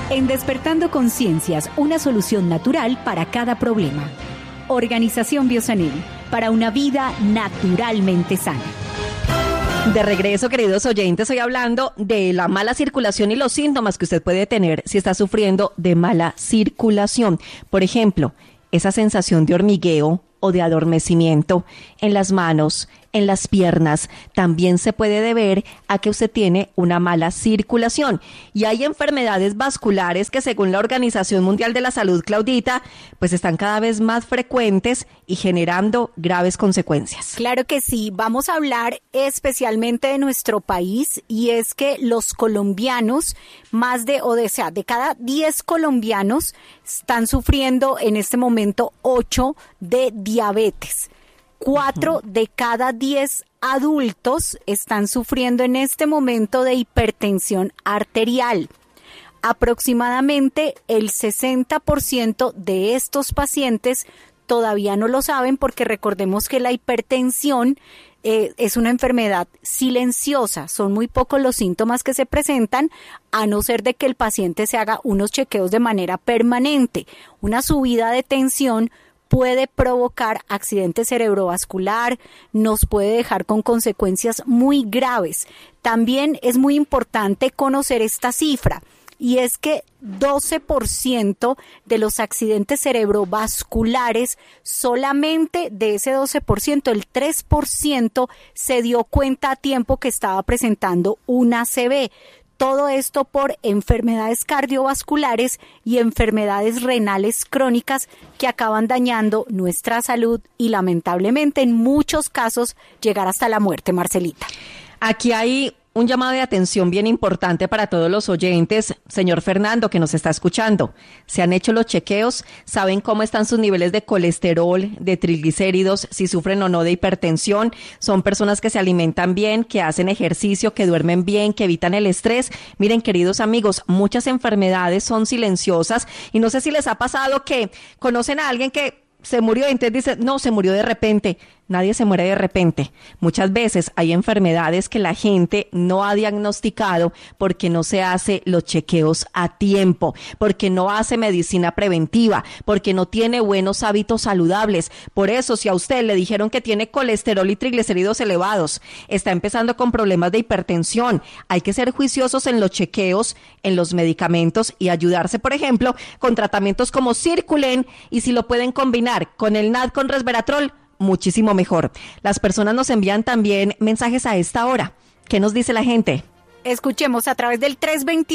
En Despertando Conciencias, una solución natural para cada problema. Organización Biosanil, para una vida naturalmente sana. De regreso, queridos oyentes, estoy hablando de la mala circulación y los síntomas que usted puede tener si está sufriendo de mala circulación. Por ejemplo, esa sensación de hormigueo o de adormecimiento en las manos, en las piernas, también se puede deber a que usted tiene una mala circulación. Y hay enfermedades vasculares que, según la Organización Mundial de la Salud, Claudita, pues están cada vez más frecuentes y generando graves consecuencias. Claro que sí, vamos a hablar especialmente de nuestro país, y es que los colombianos, de cada 10 colombianos están sufriendo en este momento 8 de diabetes. 4 de cada 10 adultos están sufriendo en este momento de hipertensión arterial. Aproximadamente el 60% de estos pacientes todavía no lo saben, porque recordemos que la hipertensión es una enfermedad silenciosa. Son muy pocos los síntomas que se presentan, a no ser de que el paciente se haga unos chequeos de manera permanente. Una subida de tensión puede provocar accidente cerebrovascular, nos puede dejar con consecuencias muy graves. También es muy importante conocer esta cifra, y es que 12% de los accidentes cerebrovasculares, solamente de ese 12%, el 3% se dio cuenta a tiempo que estaba presentando una ACV. Todo esto por enfermedades cardiovasculares y enfermedades renales crónicas que acaban dañando nuestra salud y, lamentablemente, en muchos casos llegar hasta la muerte. Marcelita. Aquí hay un llamado de atención bien importante para todos los oyentes. Señor Fernando, que nos está escuchando, ¿se han hecho los chequeos? ¿Saben cómo están sus niveles de colesterol, de triglicéridos, si sufren o no de hipertensión? ¿Son personas que se alimentan bien, que hacen ejercicio, que duermen bien, que evitan el estrés? Miren, queridos amigos, muchas enfermedades son silenciosas, y no sé si les ha pasado que conocen a alguien que se murió y entonces dicen, no, se murió de repente. Nadie se muere de repente. Muchas veces hay enfermedades que la gente no ha diagnosticado porque no se hace los chequeos a tiempo, porque no hace medicina preventiva, porque no tiene buenos hábitos saludables. Por eso, si a usted le dijeron que tiene colesterol y triglicéridos elevados, está empezando con problemas de hipertensión, hay que ser juiciosos en los chequeos, en los medicamentos, y ayudarse, por ejemplo, con tratamientos como Circulen, y si lo pueden combinar con el NAD con resveratrol, muchísimo mejor. Las personas nos envían también mensajes a esta hora. ¿Qué nos dice la gente? Escuchemos a través del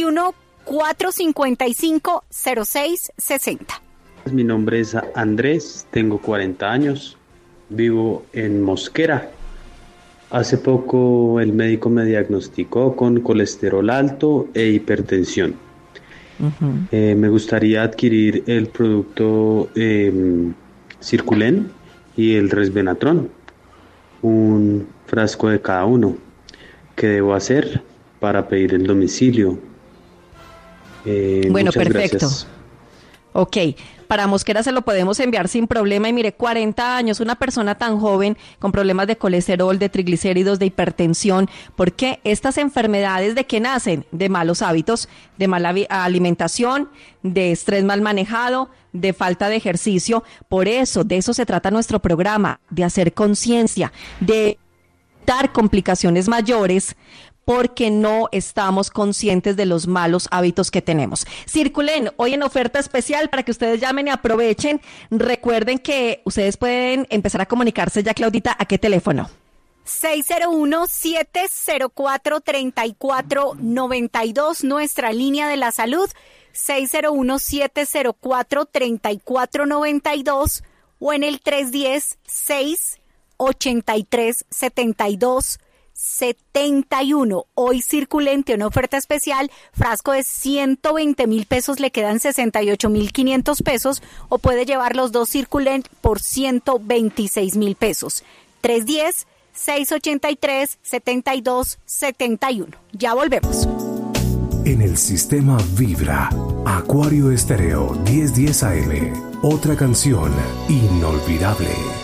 321-455-0660. Mi nombre es Andrés, tengo 40 años, vivo en Mosquera. Hace poco el médico me diagnosticó con colesterol alto e hipertensión. Me gustaría adquirir el producto Circulen y el resveratrol, un frasco de cada uno. ¿Qué debo hacer para pedir el domicilio? Bueno, perfecto. Gracias. Ok, para Mosquera se lo podemos enviar sin problema. Y mire, 40 años, una persona tan joven con problemas de colesterol, de triglicéridos, de hipertensión. ¿Por qué? Estas enfermedades, ¿de qué nacen? De malos hábitos, de mala alimentación, de estrés mal manejado, de falta de ejercicio. Por eso, de eso se trata nuestro programa, de hacer conciencia, de evitar complicaciones mayores, porque no estamos conscientes de los malos hábitos que tenemos. Circulen, hoy en oferta especial para que ustedes llamen y aprovechen. Recuerden que ustedes pueden empezar a comunicarse ya, Claudita, ¿a qué teléfono? 601-704-3492, nuestra línea de la salud, 601-704-3492, o en el 310-683-7271. Hoy Circulen tiene una oferta especial, frasco de 120,000 pesos, le quedan 68,500 pesos, o puede llevar los dos Circulen por 126,000 pesos. 310-683-7271. Ya volvemos. En el sistema Vibra, Acuario Estéreo 1010 AM, otra canción inolvidable.